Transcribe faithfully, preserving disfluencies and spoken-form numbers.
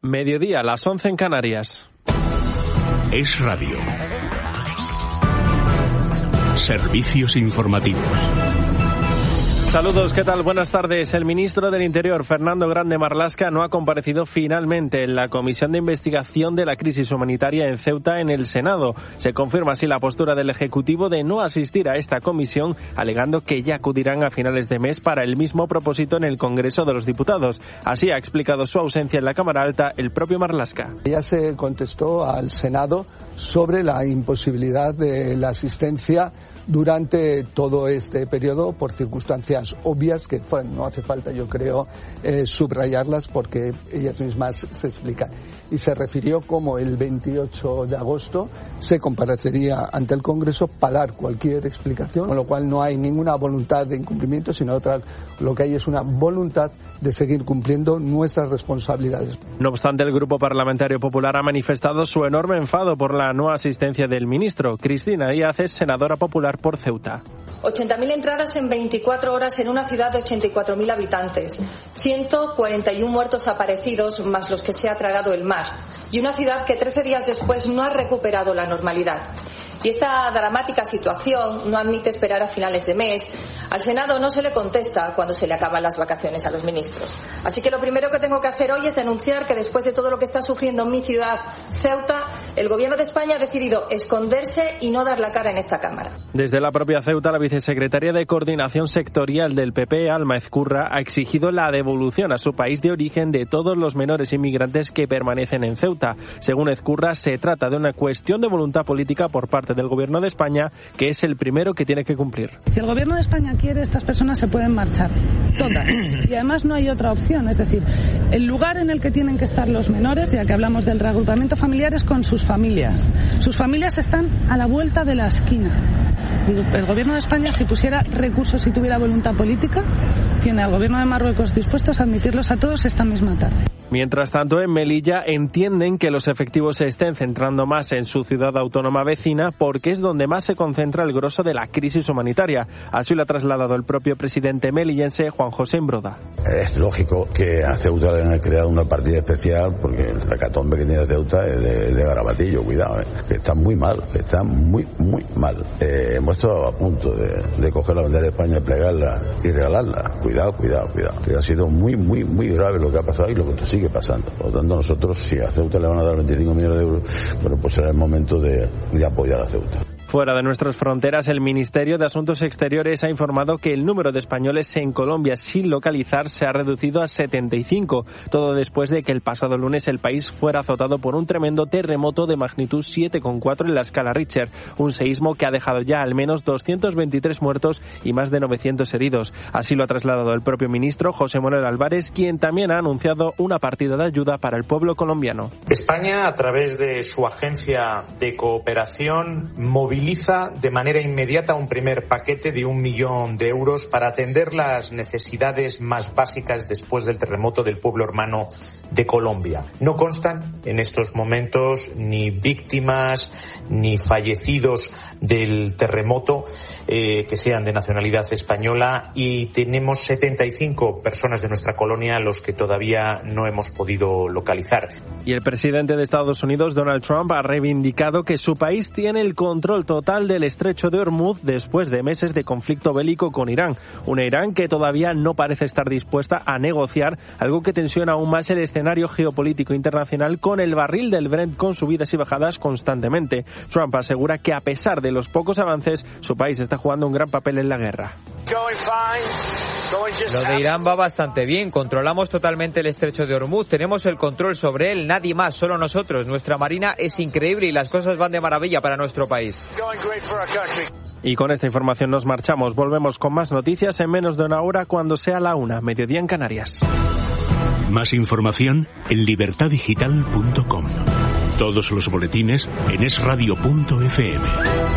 Mediodía, las once en Canarias. Es Radio. Servicios informativos. Saludos, ¿qué tal? Buenas tardes. El ministro del Interior, Fernando Grande Marlaska, no ha comparecido finalmente en la Comisión de Investigación de la Crisis Humanitaria en Ceuta en el Senado. Se confirma así la postura del Ejecutivo de no asistir a esta comisión, alegando que ya acudirán a finales de mes para el mismo propósito en el Congreso de los Diputados. Así ha explicado su ausencia en la Cámara Alta el propio Marlaska. Ya se contestó al Senado sobre la imposibilidad de la asistencia durante todo este periodo por circunstancias obvias que bueno, no hace falta, yo creo, eh, subrayarlas porque ellas mismas se explican. Y se refirió como el veintiocho de agosto se comparecería ante el Congreso para dar cualquier explicación, con lo cual no hay ninguna voluntad de incumplimiento, sino otra, lo que hay es una voluntad de seguir cumpliendo nuestras responsabilidades. No obstante, el Grupo Parlamentario Popular ha manifestado su enorme enfado por la no asistencia del ministro. Cristina Díaz es senadora popular por Ceuta. ochenta mil entradas en veinticuatro horas en una ciudad de ochenta y cuatro mil habitantes, ciento cuarenta y uno muertos aparecidos más los que se ha tragado el mar, y una ciudad que trece días después no ha recuperado la normalidad. Y esta dramática situación no admite esperar a finales de mes. Al Senado no se le contesta cuando se le acaban las vacaciones a los ministros. Así que lo primero que tengo que hacer hoy es denunciar que después de todo lo que está sufriendo mi ciudad, Ceuta, el Gobierno de España ha decidido esconderse y no dar la cara en esta Cámara. Desde la propia Ceuta, la vicesecretaria de Coordinación Sectorial del P P, Alma Ezcurra, ha exigido la devolución a su país de origen de todos los menores inmigrantes que permanecen en Ceuta. Según Ezcurra, se trata de una cuestión de voluntad política por parte del Gobierno de España, que es el primero que tiene que cumplir. Si el Gobierno de España quiere, estas personas se pueden marchar, todas. Y además no hay otra opción, es decir, el lugar en el que tienen que estar los menores, ya que hablamos del reagrupamiento familiar, es con sus familias. Sus familias están a la vuelta de la esquina. El Gobierno de España, si pusiera recursos y tuviera voluntad política, tiene al Gobierno de Marruecos dispuestos a admitirlos a todos esta misma tarde. Mientras tanto, en Melilla entienden que los efectivos se estén centrando más en su ciudad autónoma vecina porque es donde más se concentra el grosso de la crisis humanitaria. Así lo ha trasladado el propio presidente melillense, Juan José Imbroda. Es lógico que a Ceuta le han creado una partida especial porque la hecatombe que tiene Ceuta es de, de Garabatillo, cuidado, eh, que está muy mal, que está muy, muy mal. Eh, hemos estado a punto de, de coger la bandera de España, plegarla y regalarla. Cuidado, cuidado, cuidado. Que ha sido muy, muy, muy grave lo que ha pasado y lo que sigue pasando. Por lo tanto, nosotros, si a Ceuta le van a dar veinticinco millones de euros, bueno, pues será el momento de, de apoyar a Ceuta. Fuera de nuestras fronteras, el Ministerio de Asuntos Exteriores ha informado que el número de españoles en Colombia sin localizar se ha reducido a setenta y cinco, todo después de que el pasado lunes el país fuera azotado por un tremendo terremoto de magnitud siete coma cuatro en la escala Richter, un seísmo que ha dejado ya al menos doscientos veintitrés muertos y más de novecientos heridos. Así lo ha trasladado el propio ministro José Manuel Álvarez, quien también ha anunciado una partida de ayuda para el pueblo colombiano. España, a través de su agencia de cooperación, moviliza de manera inmediata un primer paquete de un millón de euros para atender las necesidades más básicas después del terremoto del pueblo hermano de Colombia. No constan en estos momentos ni víctimas ni fallecidos del terremoto eh, que sean de nacionalidad española, y tenemos setenta y cinco personas de nuestra colonia a los que todavía no hemos podido localizar. Y el presidente de Estados Unidos, Donald Trump, ha reivindicado que su país tiene el control total del estrecho de Hormuz después de meses de conflicto bélico con Irán. Una Irán que todavía no parece estar dispuesta a negociar, algo que tensiona aún más el escenario geopolítico internacional con el barril del Brent con subidas y bajadas constantemente. Trump asegura que a pesar de los pocos avances, su país está jugando un gran papel en la guerra. Lo de Irán va bastante bien, controlamos totalmente el estrecho de Hormuz, tenemos el control sobre él, nadie más, solo nosotros. Nuestra marina es increíble y las cosas van de maravilla para nuestro país. Y con esta información nos marchamos. Volvemos con más noticias en menos de una hora cuando sea la una, mediodía en Canarias. Más información en libertad digital punto com. Todos los boletines en es radio punto efe eme.